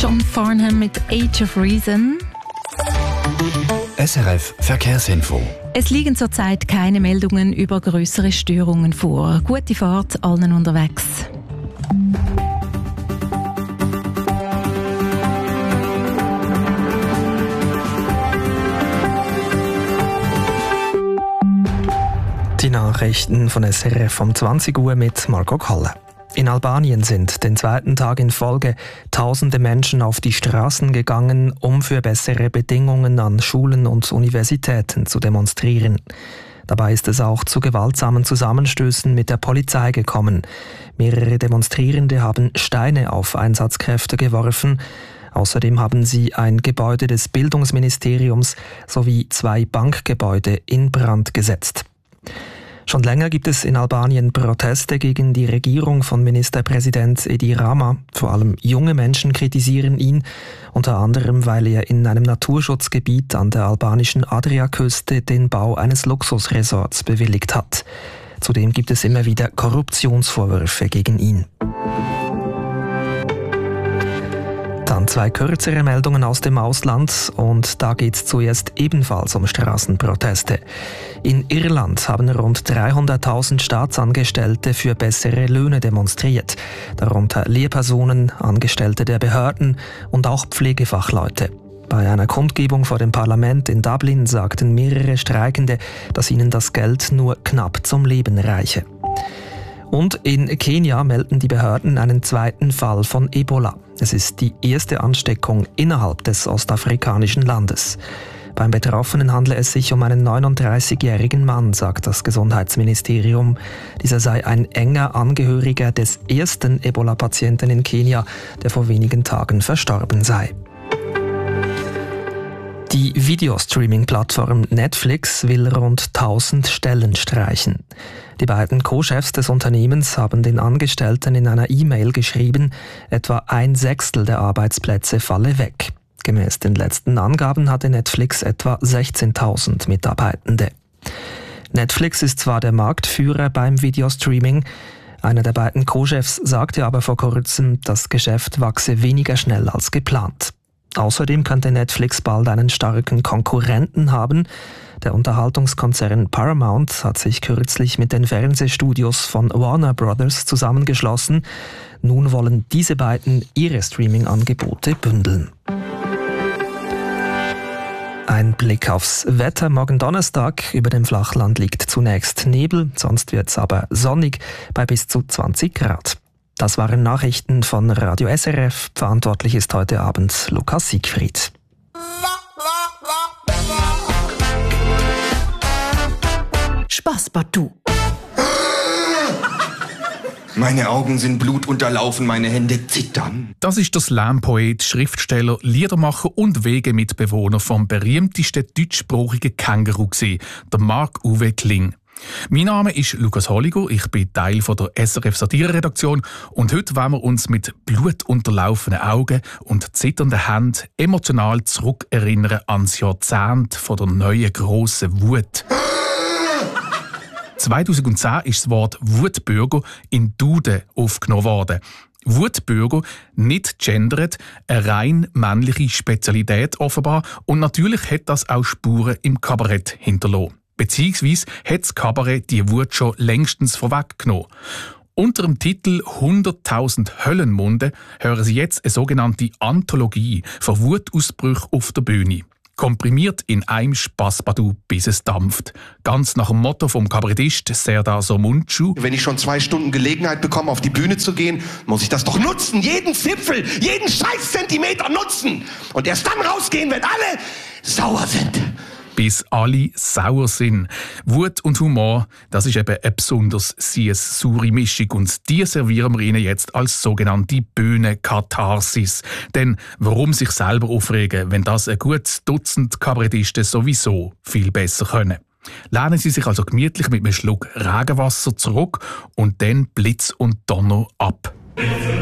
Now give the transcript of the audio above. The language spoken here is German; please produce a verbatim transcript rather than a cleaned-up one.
John Farnham mit Age of Reason. S R F Verkehrsinfo. Es liegen zurzeit keine Meldungen über grössere Störungen vor. Gute Fahrt allen unterwegs. Die Nachrichten von S R F um zwanzig Uhr mit Marco Kalle. In Albanien sind den zweiten Tag in Folge tausende Menschen auf die Straßen gegangen, um für bessere Bedingungen an Schulen und Universitäten zu demonstrieren. Dabei ist es auch zu gewaltsamen Zusammenstößen mit der Polizei gekommen. Mehrere Demonstrierende haben Steine auf Einsatzkräfte geworfen. Außerdem haben sie ein Gebäude des Bildungsministeriums sowie zwei Bankgebäude in Brand gesetzt. Schon länger gibt es in Albanien Proteste gegen die Regierung von Ministerpräsident Edi Rama. Vor allem junge Menschen kritisieren ihn, unter anderem weil er in einem Naturschutzgebiet an der albanischen Adriaküste den Bau eines Luxusresorts bewilligt hat. Zudem gibt es immer wieder Korruptionsvorwürfe gegen ihn. Dann zwei kürzere Meldungen aus dem Ausland und da geht es zuerst ebenfalls um Straßenproteste. In Irland haben rund dreihunderttausend Staatsangestellte für bessere Löhne demonstriert, darunter Lehrpersonen, Angestellte der Behörden und auch Pflegefachleute. Bei einer Kundgebung vor dem Parlament in Dublin sagten mehrere Streikende, dass ihnen das Geld nur knapp zum Leben reiche. Und in Kenia melden die Behörden einen zweiten Fall von Ebola. Es ist die erste Ansteckung innerhalb des ostafrikanischen Landes. Beim Betroffenen handle es sich um einen neununddreißigjährigen Mann, sagt das Gesundheitsministerium. Dieser sei ein enger Angehöriger des ersten Ebola-Patienten in Kenia, der vor wenigen Tagen verstorben sei. Die Videostreaming-Plattform Netflix will rund tausend Stellen streichen. Die beiden Co-Chefs des Unternehmens haben den Angestellten in einer E-Mail geschrieben, etwa ein Sechstel der Arbeitsplätze falle weg. Gemäß den letzten Angaben hatte Netflix etwa sechzehntausend Mitarbeitende. Netflix ist zwar der Marktführer beim Videostreaming, einer der beiden Co-Chefs sagte aber vor kurzem, das Geschäft wachse weniger schnell als geplant. Außerdem könnte Netflix bald einen starken Konkurrenten haben. Der Unterhaltungskonzern Paramount hat sich kürzlich mit den Fernsehstudios von Warner Brothers zusammengeschlossen. Nun wollen diese beiden ihre Streaming-Angebote bündeln. Ein Blick aufs Wetter. Morgen Donnerstag. Über dem Flachland liegt zunächst Nebel, sonst wird es aber sonnig bei bis zu zwanzig Grad. Das waren Nachrichten von Radio S R F. Verantwortlich ist heute Abend Lukas Siegfried. Spaß, Batu. Meine Augen sind blutunterlaufen, meine Hände zittern. Das ist der Slam-Poet, Schriftsteller, Liedermacher und Wegemitbewohner vom berühmtesten deutschsprachigen Känguru, der Marc-Uwe Kling. Mein Name ist Lukas Holliger, ich bin Teil von der S R F-Satire-Redaktion und heute wollen wir uns mit blutunterlaufenden Augen und zitternden Händen emotional zurückerinnern ans Jahrzehnt von der neuen grossen Wut. zweitausendzehn ist das Wort Wutbürger in Duden aufgenommen worden. Wutbürger, nicht gendert, eine rein männliche Spezialität offenbar und natürlich hat das auch Spuren im Kabarett hinterlassen. Beziehungsweise hat das Kabarett die Wut schon längstens vorweggenommen. Unter dem Titel «hunderttausend Höllenmunde» hören Sie jetzt eine sogenannte Anthologie von Wutausbrüchen auf der Bühne. Komprimiert in einem Spassbadu, bis es dampft. Ganz nach dem Motto vom Kabarettist Serdar Somuncu. Wenn ich schon zwei Stunden Gelegenheit bekomme, auf die Bühne zu gehen, muss ich das doch nutzen. Jeden Zipfel, jeden Scheißzentimeter nutzen. Und erst dann rausgehen, wenn alle sauer sind. Bis alle sauer sind. Wut und Humor, das ist eben eine besonders süße, saure Mischung und die servieren wir Ihnen jetzt als sogenannte Bühnenkatharsis. Denn warum sich selber aufregen, wenn das ein gutes Dutzend Kabarettisten sowieso viel besser können? Lehnen Sie sich also gemütlich mit einem Schluck Regenwasser zurück und dann Blitz und Donner ab.